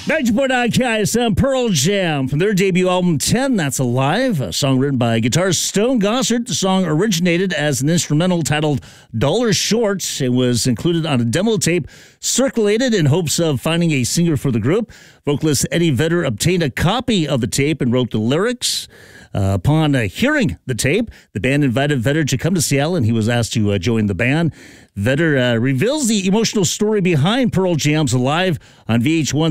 90.9 KISM, Pearl Jam, from their debut album 10, That's Alive, a song written by guitarist Stone Gossard. The song originated as an instrumental titled Dollar Short. It was included on a demo tape circulated in hopes of finding a singer for the group. Vocalist Eddie Vedder obtained a copy of the tape and wrote the lyrics. Upon hearing the tape, the band invited Vedder to come to Seattle, and he was asked to join the band. Vedder reveals the emotional story behind Pearl Jam's Alive on VH1.